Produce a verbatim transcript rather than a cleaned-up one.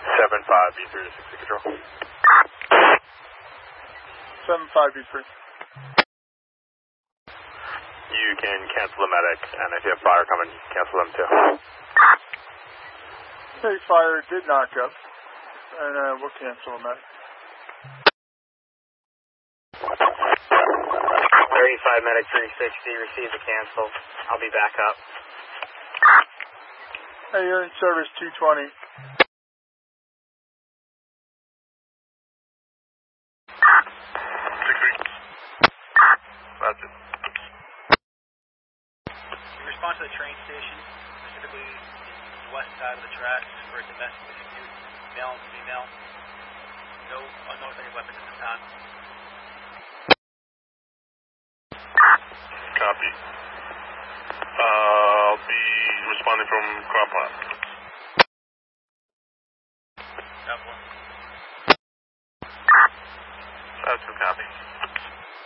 seven five B three to sixty control. seven five B three. You can cancel the medic, and if you have fire coming, cancel them too. Okay, fire did knock up, and uh, we'll cancel the medic. thirty-five medic three sixty, receive the cancel. I'll be back up. Hey, you're in service two twenty. Six three. That's it. In response to the train station, specifically the west side of the tracks for a domestic dispute, male and female. No unauthorized weapons at this time. Copy. Uh, I'll be responding from Cropot. That one. That's a copy.